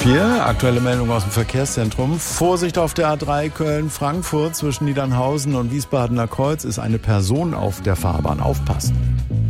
4, aktuelle Meldung aus dem Verkehrszentrum. Vorsicht auf der A3 Köln-Frankfurt zwischen Niedernhausen und Wiesbadener Kreuz ist eine Person auf der Fahrbahn. Aufpassen.